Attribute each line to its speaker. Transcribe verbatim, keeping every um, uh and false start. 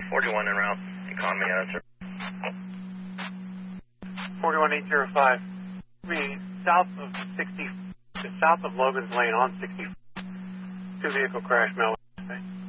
Speaker 1: forty-one en route. Economy answer.
Speaker 2: forty-one eight zero five. We south of sixty, south of Logan's Lane on sixty. Two vehicle crash, Melvin.